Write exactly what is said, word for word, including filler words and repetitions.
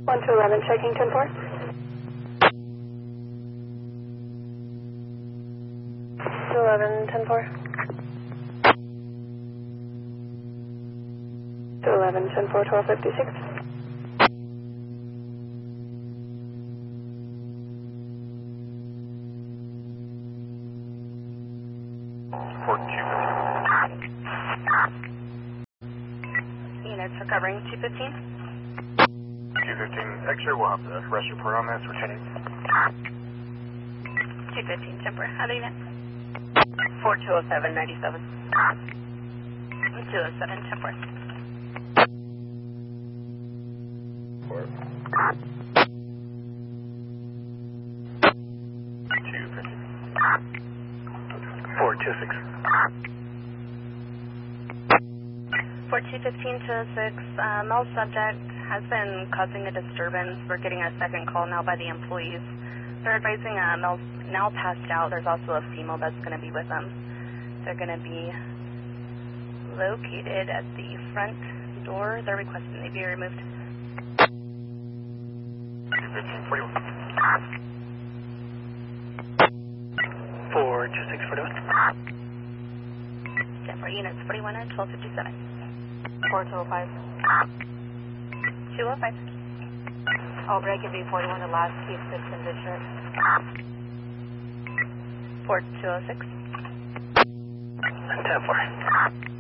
one to eleven, checking ten four. To eleven, ten four. To eleven, ten four, twelve fifty-six. four two fifteen. Units recovering two fifteen. two fifteen, X-ray, we'll have the rest report on this. We're heading. two fifteen, temper. Other unit. four two oh seven, ninety-seven. two oh seven, temper. Four. two fifteen. four two six. four two fifteen to six, uh, male subject has been causing a disturbance. We're getting a second call now by the employees. They're advising uh, male's now passed out. There's also a female that's going to be with them. They're going to be located at the front door. They're requesting they be removed. two fifteen, forty-one. four two six, forty-one. Denver units forty-one and twelve fifty-seven. four two oh five. two oh five. I'll break it B forty-one, the last keep six in district. four two oh six. ten four.